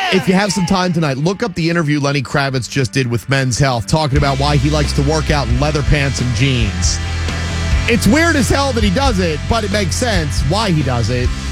If you have some time tonight, look up the interview Lenny Kravitz just did with Men's Health, talking about why he likes to work out in leather pants and jeans. It's weird as hell that he does it, but it makes sense why he does it.